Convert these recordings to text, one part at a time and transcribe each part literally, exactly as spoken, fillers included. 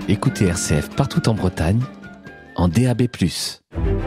écoutez R C F partout en Bretagne, en D A B plus.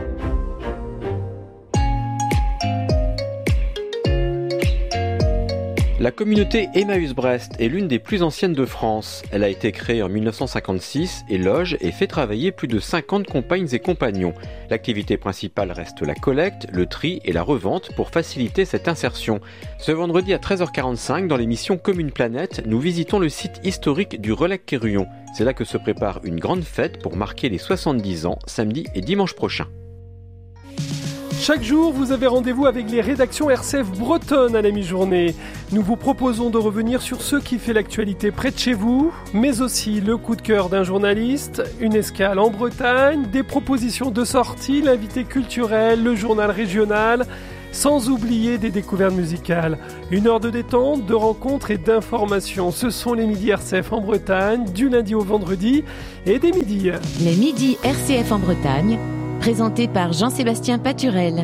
La communauté Emmaüs Brest est l'une des plus anciennes de France. Elle a été créée en mille neuf cent cinquante-six et loge et fait travailler plus de cinquante compagnes et compagnons. L'activité principale reste la collecte, le tri et la revente pour faciliter cette insertion. Ce vendredi à treize heures quarante-cinq, dans l'émission Commune Planète, nous visitons le site historique du Relecq-Quéruillon. C'est là que se prépare une grande fête pour marquer les soixante-dix ans, samedi et dimanche prochain. Chaque jour, vous avez rendez-vous avec les rédactions R C F bretonnes à la mi-journée. Nous vous proposons de revenir sur ce qui fait l'actualité près de chez vous, mais aussi le coup de cœur d'un journaliste, une escale en Bretagne, des propositions de sortie, l'invité culturel, le journal régional, sans oublier des découvertes musicales. Une heure de détente, de rencontres et d'informations. Ce sont les midis R C F en Bretagne, du lundi au vendredi et des midis. Les midis R C F en Bretagne, présenté par Jean-Sébastien Paturel.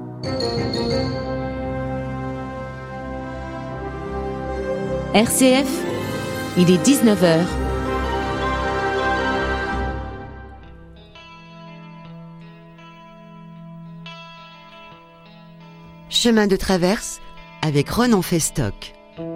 R C F, il est dix-neuf heures. Chemin de traverse avec Ronan Festock.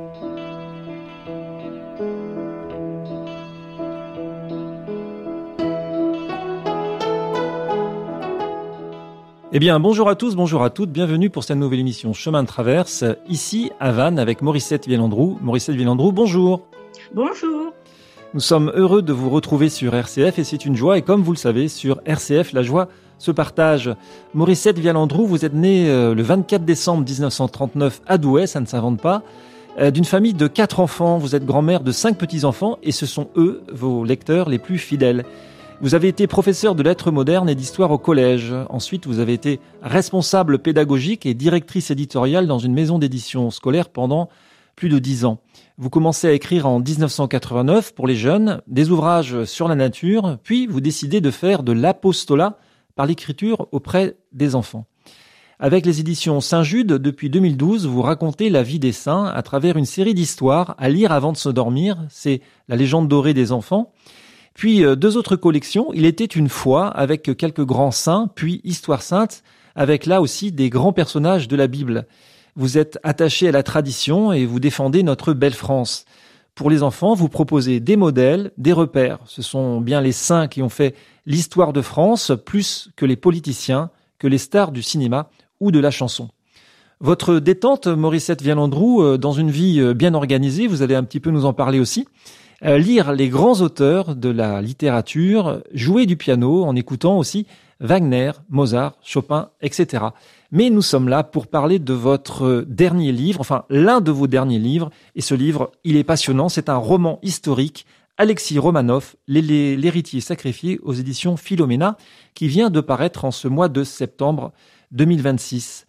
Eh bien, bonjour à tous, bonjour à toutes, bienvenue pour cette nouvelle émission Chemin de Traverse, ici à Vannes avec Morissette Vielandrou. Morissette Vielandrou, bonjour. Bonjour. Nous sommes heureux de vous retrouver sur R C F et c'est une joie, et comme vous le savez, sur R C F, la joie se partage. Morissette Vielandrou, vous êtes née euh, le vingt-quatre décembre dix-neuf cent trente-neuf à Douai, ça ne s'invente pas, euh, d'une famille de quatre enfants. Vous êtes grand-mère de cinq petits-enfants et ce sont eux, vos lecteurs les plus fidèles. Vous avez été professeur de lettres modernes et d'histoire au collège. Ensuite, vous avez été responsable pédagogique et directrice éditoriale dans une maison d'édition scolaire pendant plus de dix ans. Vous commencez à écrire en dix-neuf cent quatre-vingt-neuf pour les jeunes, des ouvrages sur la nature, puis vous décidez de faire de l'apostolat par l'écriture auprès des enfants. Avec les éditions Saint-Jude, depuis deux mille douze, vous racontez la vie des saints à travers une série d'histoires à lire avant de se dormir. C'est la légende dorée des enfants. Puis deux autres collections, Il était une fois, avec quelques grands saints, puis Histoire sainte, avec là aussi des grands personnages de la Bible. Vous êtes attaché à la tradition et vous défendez notre belle France. Pour les enfants, vous proposez des modèles, des repères. Ce sont bien les saints qui ont fait l'histoire de France, plus que les politiciens, que les stars du cinéma ou de la chanson. Votre détente, Morissette Vielandrou, dans une vie bien organisée, vous allez un petit peu nous en parler aussi. Euh, lire les grands auteurs de la littérature, jouer du piano en écoutant aussi Wagner, Mozart, Chopin, et cetera. Mais nous sommes là pour parler de votre dernier livre, enfin l'un de vos derniers livres. Et ce livre, il est passionnant, c'est un roman historique, Alexis Romanov, L'héritier sacrifié aux éditions Philomena, qui vient de paraître en ce mois de septembre deux mille vingt-six.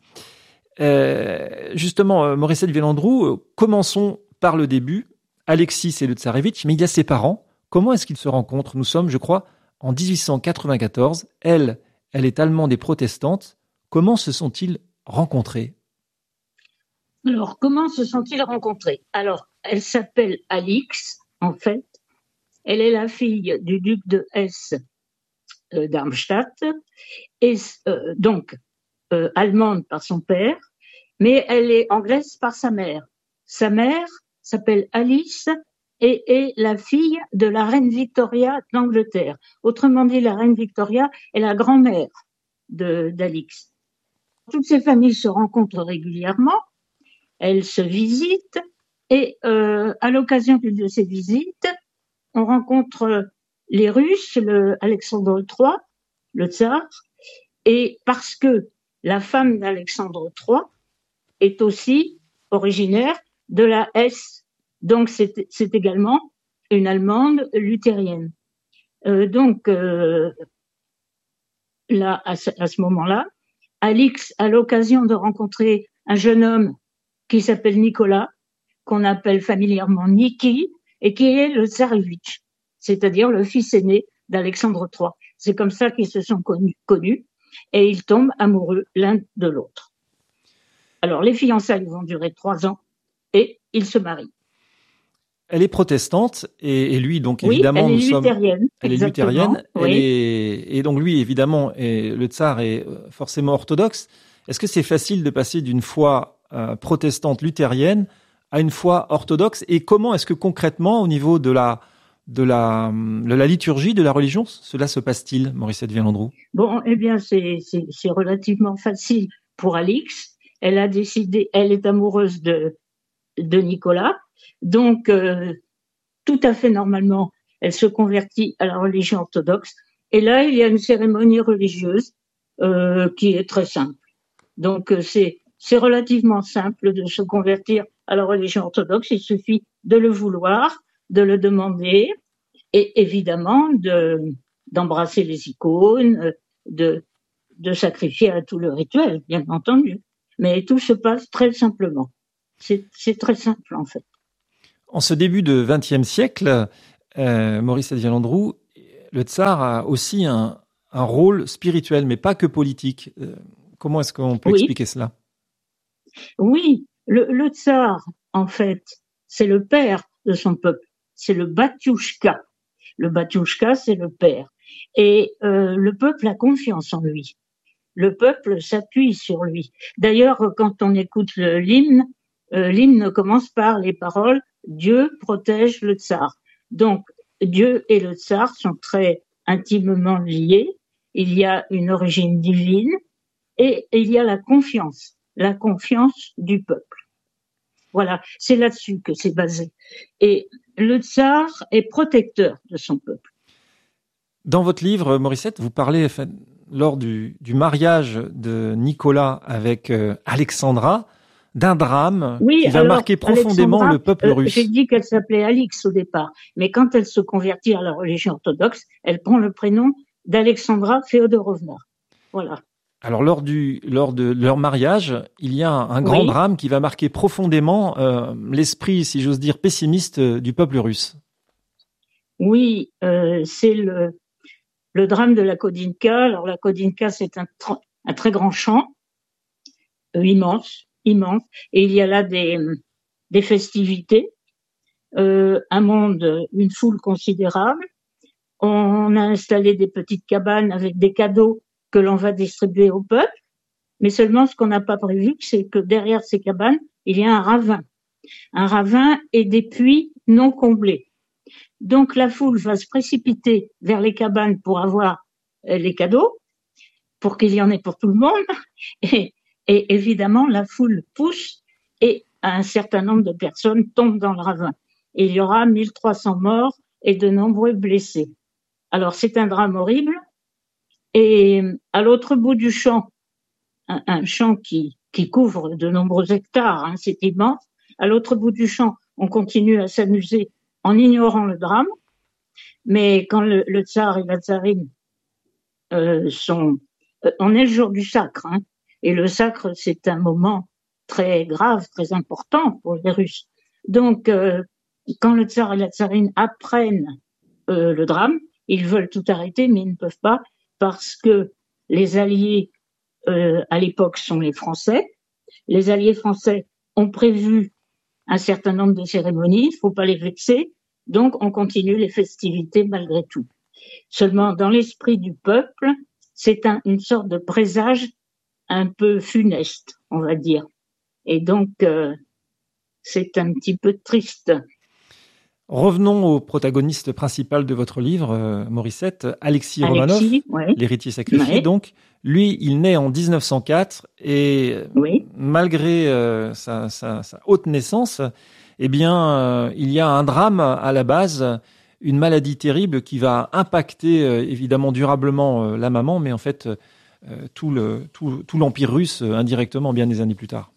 Euh, justement, Morissette Vielandrou, commençons par le début. Alexis, c'est le Tsarévitch, mais il y a ses parents. Comment est-ce qu'ils se rencontrent ? Nous sommes, je crois, en dix-huit cent quatre-vingt-quatorze. Elle, elle est allemande et protestante. Comment se sont-ils rencontrés ? Alors, comment se sont-ils rencontrés ? Alors, elle s'appelle Alix, en fait. Elle est la fille du duc de Hesse euh, Darmstadt, et euh, donc euh, allemande par son père, mais elle est anglaise par sa mère. Sa mère s'appelle Alice et est la fille de la reine Victoria d'Angleterre. Autrement dit, la reine Victoria est la grand-mère de, d'Alix. Toutes ces familles se rencontrent régulièrement, elles se visitent et euh, à l'occasion de ces visites, on rencontre les Russes, le Alexandre trois, le tsar, et parce que la femme d'Alexandre trois est aussi originaire de la Hesse. Donc, c'est, c'est également une Allemande luthérienne. Euh, donc, euh, là, à ce, à ce moment-là, Alix a l'occasion de rencontrer un jeune homme qui s'appelle Nicolas, qu'on appelle familièrement Niki, et qui est le Tsarévitch, c'est-à-dire le fils aîné d'Alexandre trois. C'est comme ça qu'ils se sont connus, connus et ils tombent amoureux l'un de l'autre. Alors, les fiançailles vont durer trois ans et ils se marient. elle est protestante et, et lui, donc oui, évidemment, elle est nous sommes. luthérienne. Elle est luthérienne. Oui. Elle est, et donc lui, évidemment, et le tsar est forcément orthodoxe. Est-ce que c'est facile de passer d'une foi euh, protestante luthérienne à une foi orthodoxe? Et comment est-ce que concrètement, au niveau de la de la de la liturgie, de la religion, cela se passe-t-il, Morissette Villalandrou? Bon, eh bien, c'est c'est c'est relativement facile pour Alix. Elle a décidé, elle est amoureuse de de Nicolas, donc euh, tout à fait normalement, elle se convertit à la religion orthodoxe. Et là, il y a une cérémonie religieuse euh, qui est très simple. Donc euh, c'est c'est relativement simple de se convertir à la religion orthodoxe. Il suffit de le vouloir, de le demander, et évidemment de d'embrasser les icônes, de de sacrifier à tout le rituel, bien entendu. Mais tout se passe très simplement. C'est c'est très simple en fait. En ce début de vingtième siècle, euh, Morissette Villalandrou, le tsar a aussi un, un rôle spirituel, mais pas que politique. Euh, comment est-ce qu'on peut oui. expliquer cela? Oui, le, le tsar, en fait, c'est le père de son peuple. C'est le batiouchka. Le batiouchka, c'est le père. Et euh, le peuple a confiance en lui. Le peuple s'appuie sur lui. D'ailleurs, quand on écoute le, l'hymne, euh, l'hymne commence par les paroles « Dieu protège le tsar ». Donc, Dieu et le tsar sont très intimement liés. Il y a une origine divine et il y a la confiance, la confiance du peuple. Voilà, c'est là-dessus que c'est basé. Et le tsar est protecteur de son peuple. Dans votre livre, Morissette, vous parlez enfin, lors du, du mariage de Nicolas avec euh, Alexandra d'un drame oui, qui va alors, marquer profondément Alexandra, le peuple euh, russe. J'ai dit qu'elle s'appelait Alix au départ, mais quand elle se convertit à la religion orthodoxe, elle prend le prénom d'Alexandra Féodorovna. Voilà. Alors lors du lors de leur mariage, il y a un, un grand oui. drame qui va marquer profondément euh, l'esprit, si j'ose dire, pessimiste du peuple russe. Oui, euh, c'est le le drame de la Kodinka. Alors la Kodinka, c'est un, tr- un très grand champ, euh, immense, immense, et il y a là des des festivités, euh, un monde, une foule considérable. On a installé des petites cabanes avec des cadeaux que l'on va distribuer au peuple, mais seulement ce qu'on n'a pas prévu, c'est que derrière ces cabanes, il y a un ravin. Un ravin et des puits non comblés. Donc la foule va se précipiter vers les cabanes pour avoir les cadeaux, pour qu'il y en ait pour tout le monde. Et, et évidemment, la foule pousse et un certain nombre de personnes tombent dans le ravin. Et il y aura mille trois cents morts et de nombreux blessés. Alors c'est un drame horrible. Et à l'autre bout du champ, un, un champ qui, qui couvre de nombreux hectares, hein, c'est immense. À l'autre bout du champ, on continue à s'amuser en ignorant le drame. Mais quand le, le tsar et la tsarine euh, sont... Euh, on est le jour du sacre. Hein, et le sacre, c'est un moment très grave, très important pour les Russes. Donc, euh, quand le tsar et la tsarine apprennent euh, le drame, ils veulent tout arrêter, mais ils ne peuvent pas, parce que les alliés euh, à l'époque sont les Français. Les alliés français ont prévu un certain nombre de cérémonies, il ne faut pas les vexer, donc on continue les festivités malgré tout. Seulement, dans l'esprit du peuple, c'est un, une sorte de présage un peu funeste, on va dire. Et donc, euh, c'est un petit peu triste. Revenons au protagoniste principal de votre livre, euh, Morissette, Alexis, Alexis Romanov, ouais. l'héritier sacrifié. Ouais. Donc, lui, il naît en dix-neuf cent quatre et oui. malgré euh, sa, sa, sa haute naissance, eh bien, euh, il y a un drame à la base, une maladie terrible qui va impacter euh, évidemment durablement euh, la maman, mais en fait euh, tout, le, tout, tout l'empire russe euh, indirectement bien des années plus tard.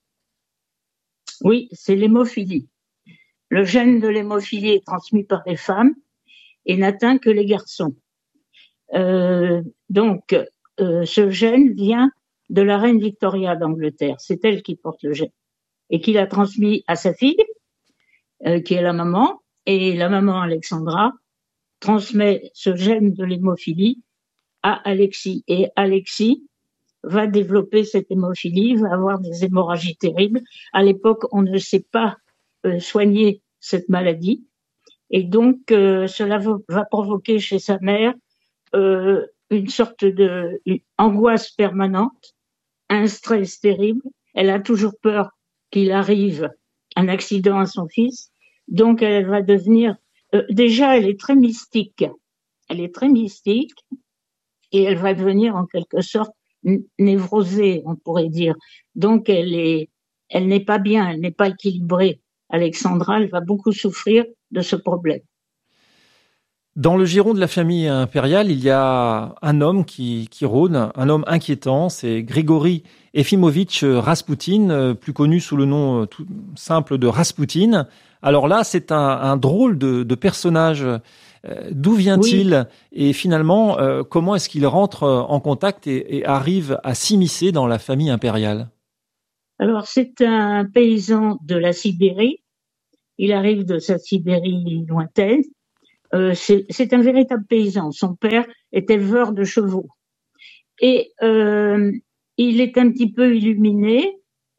Oui, c'est l'hémophilie. Le gène de l'hémophilie est transmis par les femmes et n'atteint que les garçons. Euh, donc, euh, ce gène vient de la reine Victoria d'Angleterre. C'est elle qui porte le gène et qui l'a transmis à sa fille, euh, qui est la maman, et la maman Alexandra transmet ce gène de l'hémophilie à Alexis. Et Alexis va développer cette hémophilie, va avoir des hémorragies terribles. À l'époque, on ne sait pas euh, soigner cette maladie. Et donc, euh, cela va, va provoquer chez sa mère euh, une sorte de une angoisse permanente, un stress terrible. Elle a toujours peur qu'il arrive un accident à son fils. Donc, elle va devenir... Euh, déjà, elle est très mystique. Elle est très mystique et elle va devenir en quelque sorte névrosée, on pourrait dire. Donc, elle est, elle n'est pas bien, elle n'est pas équilibrée. Alexandra, elle va beaucoup souffrir de ce problème. Dans le giron de la famille impériale, il y a un homme qui, qui rôde, un homme inquiétant, c'est Grigori Efimovitch Raspoutine, plus connu sous le nom tout simple de Raspoutine. Alors là, c'est un, un drôle de, de personnage. Euh, d'où vient-il ? Oui. Et finalement, euh, comment est-ce qu'il rentre en contact et, et arrive à s'immiscer dans la famille impériale ? Alors, c'est un paysan de la Sibérie. Il arrive de cette Sibérie lointaine. Euh, c'est, c'est un véritable paysan. Son père est éleveur de chevaux. Et euh, il est un petit peu illuminé.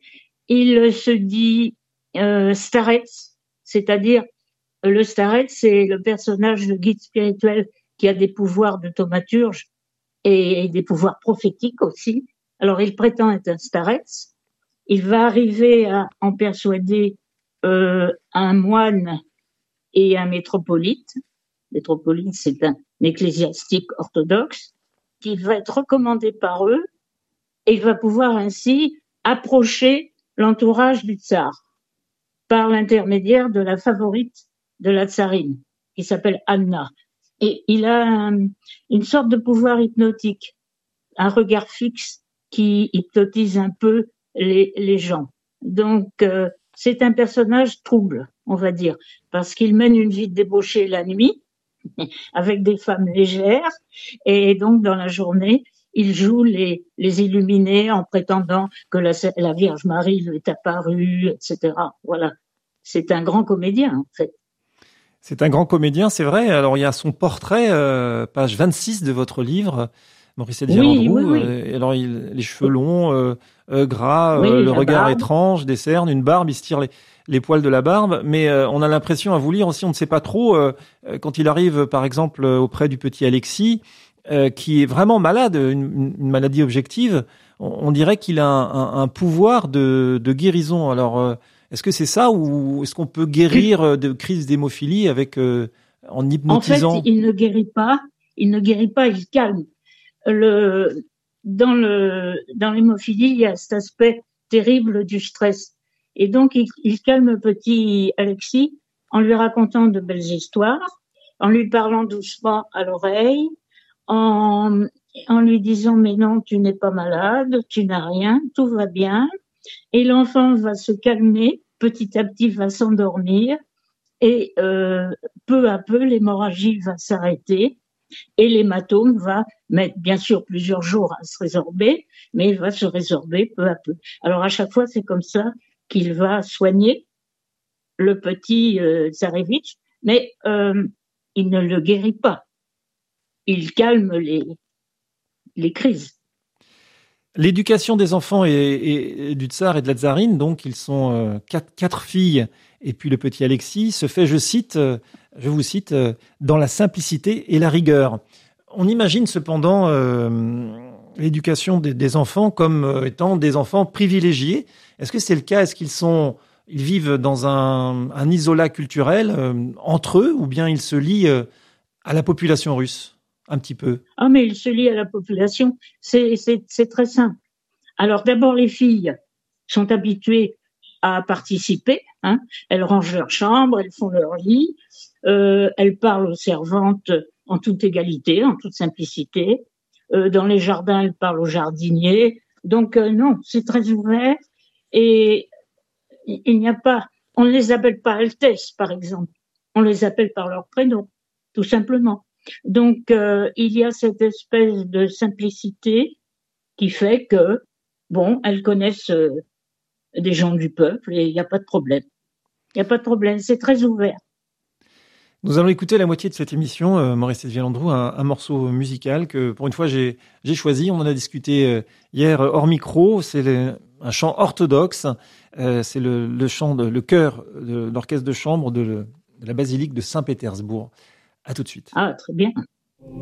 Il se dit euh, starets, c'est-à-dire le starets, c'est le personnage, le guide spirituel qui a des pouvoirs de thaumaturge et des pouvoirs prophétiques aussi. Alors, il prétend être un starets. Il va arriver à en persuader euh, un moine et un métropolite. Métropolite, c'est un ecclésiastique orthodoxe qui va être recommandé par eux et il va pouvoir ainsi approcher l'entourage du tsar par l'intermédiaire de la favorite de la tsarine qui s'appelle Anna. Et il a un, une sorte de pouvoir hypnotique, un regard fixe qui hypnotise un peu les, les gens. Donc, euh, c'est un personnage trouble, on va dire, parce qu'il mène une vie de débauché la nuit, avec des femmes légères, et donc dans la journée, il joue les, les illuminés en prétendant que la, la Vierge Marie lui est apparue, et cetera. Voilà. C'est un grand comédien, en fait. C'est un grand comédien, c'est vrai. Alors, il y a son portrait, euh, page vingt-six de votre livre, Maurice Vialandrou. Oui, oui, oui. Euh, alors, il, les cheveux longs, euh, euh, gras, oui, euh, le regard barbe. étrange, des cernes, une barbe, il se tire les, les poils de la barbe. Mais euh, on a l'impression, à vous lire aussi, on ne sait pas trop, euh, quand il arrive, par exemple, auprès du petit Alexis, euh, qui est vraiment malade, une, une maladie objective, on, on dirait qu'il a un, un, un pouvoir de, de guérison. Alors, euh, est-ce que c'est ça ou est-ce qu'on peut guérir de crises d'hémophilie avec euh, en hypnotisant ? En fait, il ne guérit pas, il ne guérit pas, il calme. Le, dans le, dans l'hémophilie, il y a cet aspect terrible du stress. Et donc, il, il calme le petit Alexis en lui racontant de belles histoires, en lui parlant doucement à l'oreille, en, en lui disant, mais non, tu n'es pas malade, tu n'as rien, tout va bien. Et l'enfant va se calmer, petit à petit va s'endormir et euh, peu à peu l'hémorragie va s'arrêter et l'hématome va mettre bien sûr plusieurs jours à se résorber, mais il va se résorber peu à peu. Alors à chaque fois c'est comme ça qu'il va soigner le petit euh, tsarevitch, mais euh, il ne le guérit pas. Il calme les, les crises. L'éducation des enfants et, et, et du tsar et de la tsarine, donc ils sont euh, quatre, quatre filles et puis le petit Alexis, se fait, je cite, euh, je vous cite, euh, dans la simplicité et la rigueur. On imagine cependant euh, l'éducation des, des enfants comme euh, étant des enfants privilégiés. Est-ce que c'est le cas ? Est-ce qu'ils sont, ils vivent dans un, un isolat culturel euh, entre eux ou bien ils se lient euh, à la population russe ? Un petit peu. Ah, mais il se lie à la population. C'est, c'est, c'est très simple. Alors, d'abord, les filles sont habituées à participer. Hein. Elles rangent leur chambre, elles font leur lit, euh, elles parlent aux servantes en toute égalité, en toute simplicité. Euh, dans les jardins, elles parlent aux jardiniers. Donc, euh, non, c'est très ouvert. Et il n'y a pas... On ne les appelle pas Altesse, par exemple. On les appelle par leur prénom, tout simplement. Donc, euh, il y a cette espèce de simplicité qui fait que, bon, elles connaissent euh, des gens du peuple et il n'y a pas de problème. Il n'y a pas de problème, c'est très ouvert. Nous allons écouter la moitié de cette émission, euh, Maurice Vialandrou, un, un morceau musical que pour une fois j'ai, j'ai choisi. On en a discuté euh, hier hors micro. C'est le, un chant orthodoxe. Euh, c'est le, le chant, de, le chœur de l'orchestre de chambre de, de la basilique de Saint-Pétersbourg. À tout de suite. Ah, très bien.